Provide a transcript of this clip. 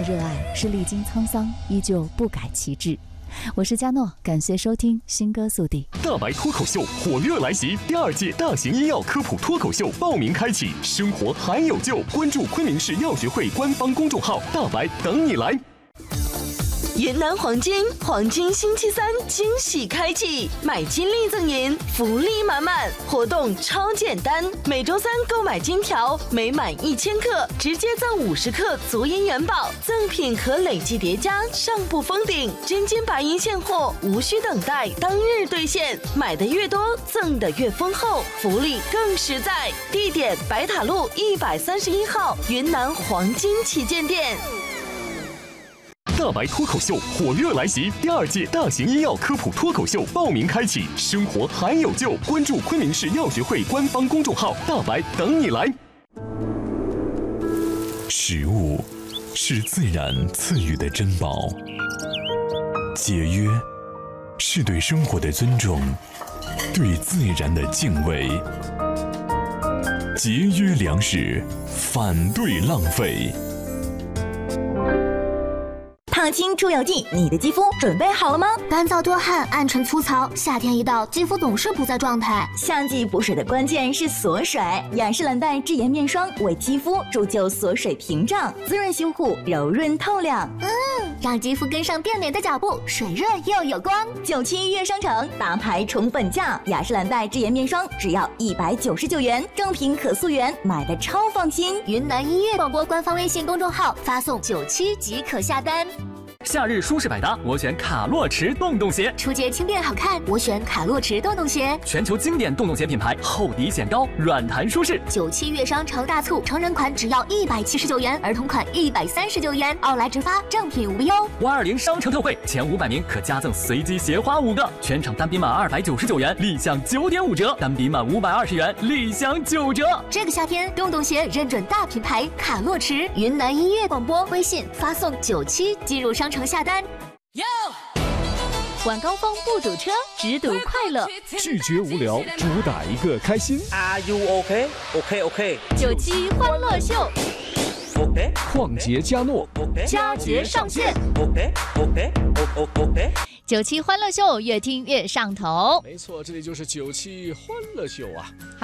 热爱是历经沧桑，依旧不改其志。我是佳诺，感谢收听新歌速递。 大白脱口秀火热来袭，第2届大型医药科普脱口秀报名开启，生活还有救！关注昆明市药学会官方公众号“大白”，等你来。 云南黄金星期3惊喜开启，买金立赠银，福利满满，活动超简单，每周3购买金条，每满1000克直接赠50克足银元宝，赠品可累计叠加，上不封顶，真金白银现货，无需等待，当日兑现，买的越多，赠的越丰厚，福利更实在。地点：白塔路131号云南黄金旗舰店。 大白脱口秀火热来袭，第2届大型医药科普脱口秀报名开启，生活还有救！关注昆明市药学会官方公众号“大白”，等你来。食物是自然赐予的珍宝，节约是对生活的尊重，对自然的敬畏。节约粮食，反对浪费。 烫青出油剂，你的肌肤准备好了吗？ 干燥多汗，暗沉粗糙，夏天一到，肌肤总是不在状态。 夏季补水的关键是锁水，雅诗兰黛智妍面霜为肌肤铸就锁水屏障，滋润修护，柔润透亮。 让肌肤跟上变美的脚步，水润又有光。 97悦商城大牌宠本价，雅诗兰黛智妍面霜只要199元，正品可溯源，买的超放心。 云南音乐广播官方微信公众号发送97即可下单。 夏日舒适百搭，我选卡洛驰洞洞鞋。 初阶轻便好看，我选卡洛驰洞洞鞋。 全球经典洞洞鞋品牌，厚底显高，软弹舒适。 97悦商城大促，成人款只要179元，儿童款139元，奥莱直发，正品无忧。 520商城特惠，前500名可加赠随机鞋花5个，全场单品满299元，立享9.5折；单品满520元，立享9折。 这个夏天，洞洞鞋认准大品牌卡洛驰。云南音乐广播微信发送97进入商城下单。 晚高峰不堵车，只堵快乐。 拒绝无聊，主打一个开心。 Are you okay? Okay. 97欢乐秀。 Okay. 旷杰嘉诺， 佳节上线。 Okay. 97欢乐秀，越听越上头。 没错，这里就是97欢乐秀啊。